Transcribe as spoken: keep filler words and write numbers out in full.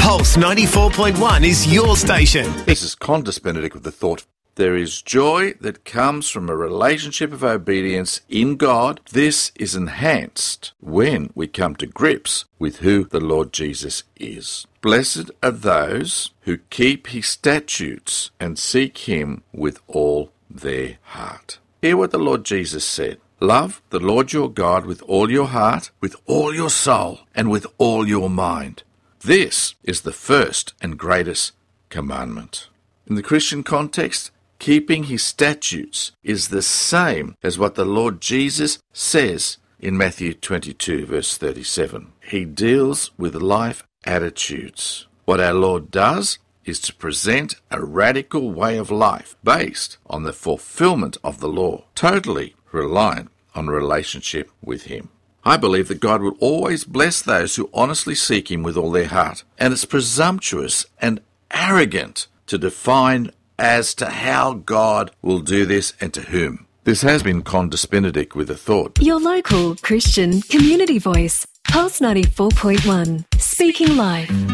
Pulse ninety-four point one is your station. This is Qantas Benedict with the thought, there is joy that comes from a relationship of obedience in God. This is enhanced when we come to grips with who the Lord Jesus is. Blessed are those who keep his statutes and seek him with all their heart. Hear what the Lord Jesus said. Love the Lord your God with all your heart, with all your soul, and with all your mind. This is the first and greatest commandment. In the Christian context, keeping his statutes is the same as what the Lord Jesus says in Matthew twenty-two, verse thirty-seven. He deals with life attitudes. What our Lord does is to present a radical way of life based on the fulfillment of the law, totally reliant on relationship with him. I believe that God will always bless those who honestly seek him with all their heart, and it's presumptuous and arrogant to define as to how God will do this and to whom. This has been Qantas Benedict with a thought. Your local Christian community voice, Pulse ninety-four point one, speaking life.